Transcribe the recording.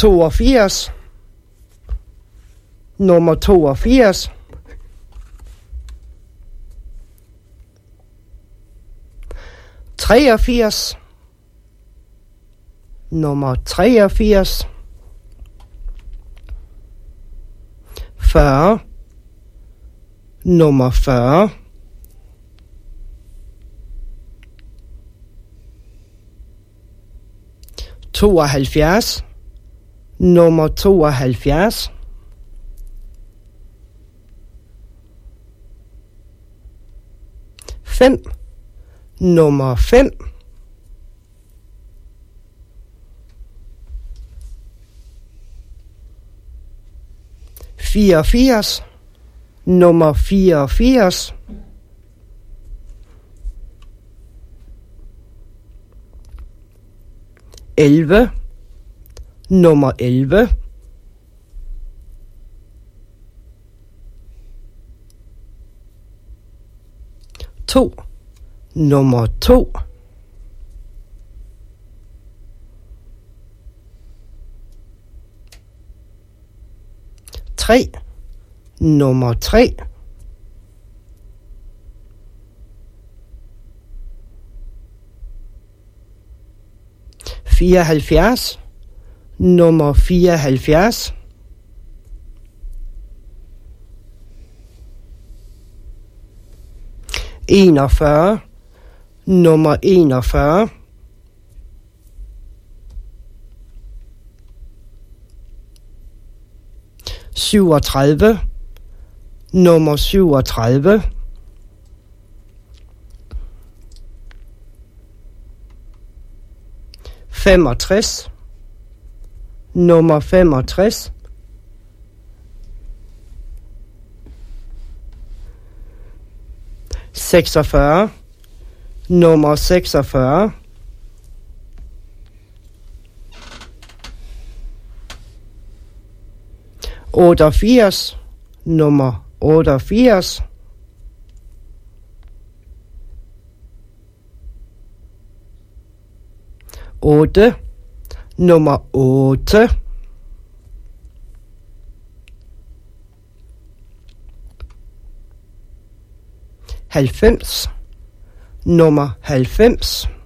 82, nummer 82, 83, nummer 83, 40, nummer 40, 72, nummer 72, 5, nummer 5, 84, nummer 84, 11, nummer 11, 2, nummer 2, 3, nummer 3, 74, nummer 74, 41, nummer 41, 37, nummer 37, 65, nummer 65, 46, nummer 46, 88, nummer 88, 8, nummer 8, 90, nummer 90,